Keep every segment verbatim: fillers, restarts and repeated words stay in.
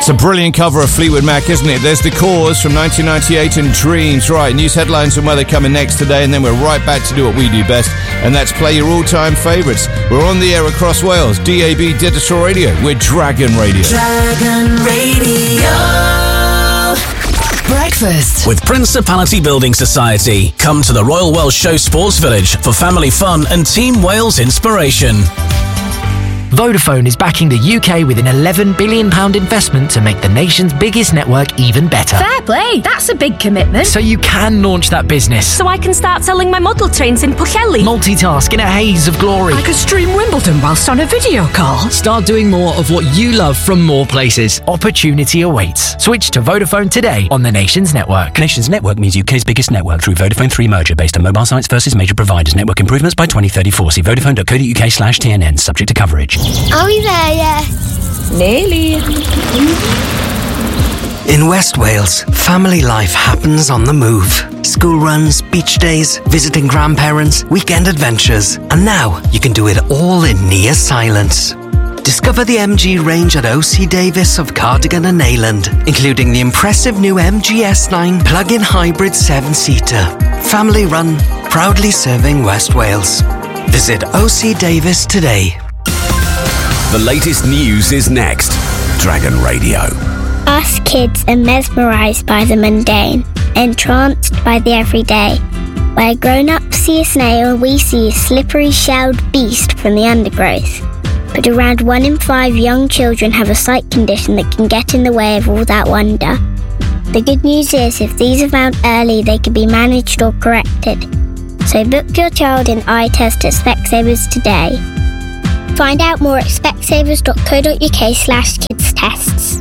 It's a brilliant cover of Fleetwood Mac, isn't it? There's The Cause from nineteen ninety-eight and Dreams. Right, news headlines and where they're coming next today, and then we're right back to do what we do best, and that's play your all-time favourites. We're on the air across Wales, D A B Digital Radio. We're Dragon Radio. Dragon Radio. Breakfast with Principality Building Society. Come to the Royal Welsh Show Sports Village for family fun and Team Wales inspiration. Vodafone is backing the U K with an eleven billion pounds investment to make the nation's biggest network even better. Fair play, that's a big commitment. So you can launch that business. So I can start selling my model trains in Pwllheli. Multitask in a haze of glory. I could stream Wimbledon whilst on a video call. Start doing more of what you love from more places. Opportunity awaits. Switch to Vodafone today on the Nation's network. Nation's network means U K's biggest network through Vodafone three merger based on mobile sites versus major providers. Network improvements by twenty thirty-four. See vodafone.co.uk slash TNN. Subject to coverage. Are we there yet? Nearly. In West Wales, family life happens on the move. School runs, beach days, visiting grandparents, weekend adventures. And now you can do it all in near silence. Discover the M G range at O C Davis of Cardigan and Neyland, including the impressive new M G S nine plug-in hybrid seven-seater. Family run, proudly serving West Wales. Visit O C Davis today. The latest news is next. Dragon Radio. Us kids are mesmerised by the mundane, entranced by the everyday. Where grown-ups see a snail, we see a slippery shelled beast from the undergrowth. But around one in five young children have a sight condition that can get in the way of all that wonder. The good news is, if these are found early, they can be managed or corrected. So book your child in eye test at Specsavers today. Find out more at specsavers.co.uk slash kids tests.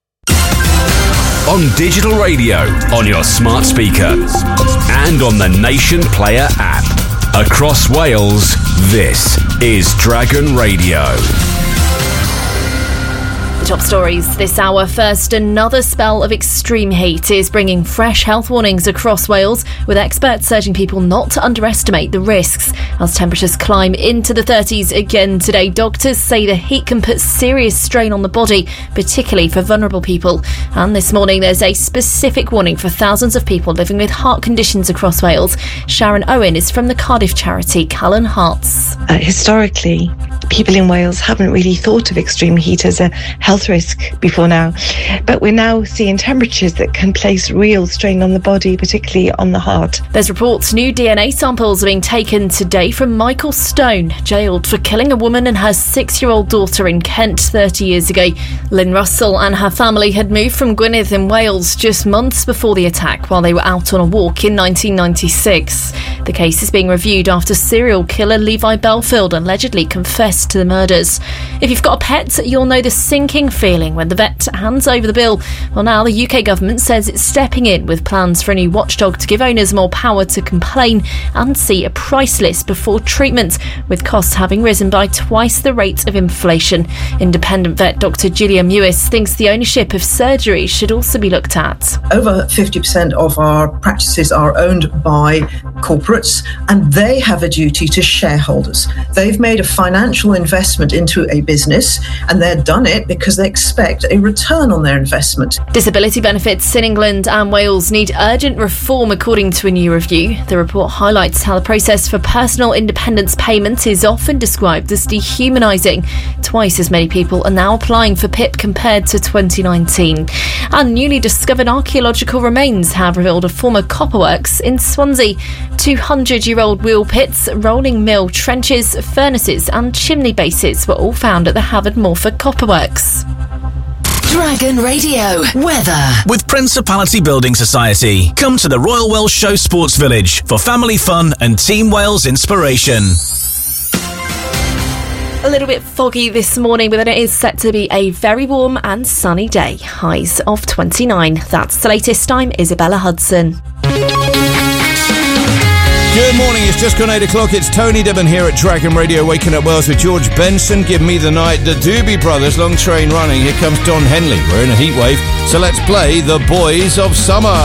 On digital radio, on your smart speaker, and on the Nation Player app. Across Wales, this is Dragon Radio. Top stories this hour. First, another spell of extreme heat is bringing fresh health warnings across Wales, with experts urging people not to underestimate the risks. As temperatures climb into the thirties again today, doctors say the heat can put serious strain on the body, particularly for vulnerable people. And this morning there's a specific warning for thousands of people living with heart conditions across Wales. Sharon Owen is from the Cardiff charity Callan Hearts. Uh, historically, people in Wales haven't really thought of extreme heat as a health risk before now, but we're now seeing temperatures that can place real strain on the body, particularly on the heart. There's reports new D N A samples are being taken today from Michael Stone, jailed for killing a woman and her six-year-old daughter in Kent thirty years ago. Lynn Russell and her family had moved from Gwynedd in Wales just months before the attack while they were out on a walk in nineteen ninety-six. The case is being reviewed after serial killer Levi Belfield allegedly confessed to the murders. If you've got a pet, you'll know the sinking feeling when the vet hands over the bill. Well, now the U K government says it's stepping in with plans for a new watchdog to give owners more power to complain and see a price list before treatment, with costs having risen by twice the rate of inflation. Independent vet Doctor Julia Mewis thinks the ownership of surgery should also be looked at. Over fifty percent of our practices are owned by corporates, and they have a duty to shareholders. They've made a financial investment into a business, and they've done it because they expect a return on their investment. Disability benefits in England and Wales need urgent reform, according to a new review. The report highlights how the process for personal independence payment is often described as dehumanising. Twice as many people are now applying for P I P compared to twenty nineteen. And newly discovered archaeological remains have revealed a former copperworks in Swansea. two hundred year old wheel pits, rolling mill trenches, furnaces and chimney bases were all found at the Havard Morford Copperworks. Dragon Radio weather with Principality Building Society. Come to the Royal Welsh Show Sports Village for family fun and Team Wales inspiration. A little bit foggy this morning, but then it is set to be a very warm and sunny day. Highs of twenty-nine. That's the latest. I'm Isabella Hudson. Good morning, it's just gone eight o'clock. It's Tony Dibben here at Dragon Radio, waking up Wales with George Benson, Give Me the Night, the Doobie Brothers, Long Train Running. Here comes Don Henley. We're in a heat wave, so let's play The Boys of Summer.